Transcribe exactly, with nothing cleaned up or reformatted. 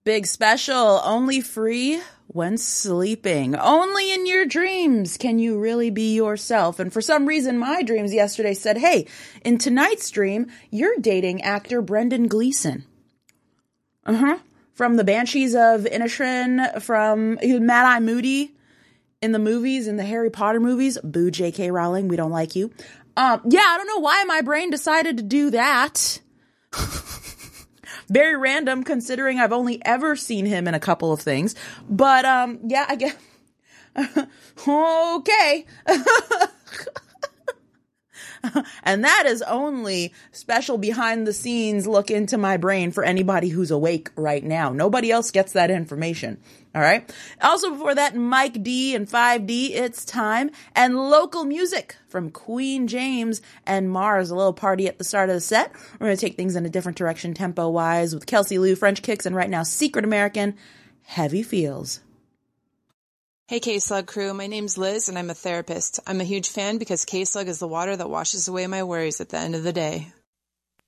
Big special, only free when sleeping. Only in your dreams can you really be yourself. And for some reason, my dreams yesterday said, hey, in tonight's dream, you're dating actor Brendan Gleeson. Uh-huh. From the Banshees of Inisherin, from Mad-Eye Moody in the movies, in the Harry Potter movies. Boo, J K. Rowling, we don't like you. Um, yeah, I don't know why my brain decided to do that. Very random, considering I've only ever seen him in a couple of things. But, um, yeah, I guess. Okay. And that is only special behind the scenes look into my brain for anybody who's awake right now. Nobody else gets that information. All right. Also before that, Mike D and five D, It's Time, and local music from Queen James and Mars, a little party at the start of the set. We're going to take things in a different direction tempo wise with Kelsey Lou, French Kicks, and right now Secret American, Heavy Feels. Hey K-Slug crew, my name's Liz and I'm a therapist. I'm a huge fan because K-Slug is the water that washes away my worries at the end of the day.